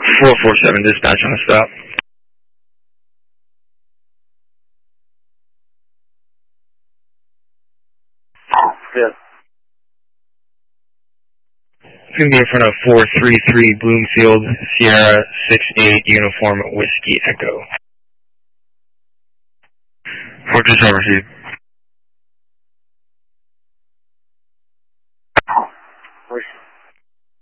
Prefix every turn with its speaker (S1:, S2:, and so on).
S1: 447 dispatch on a stop.
S2: Yes.
S1: It's going to be in front of 433 Bloomfield, Sierra 68 Uniform Whiskey Echo. 427 received.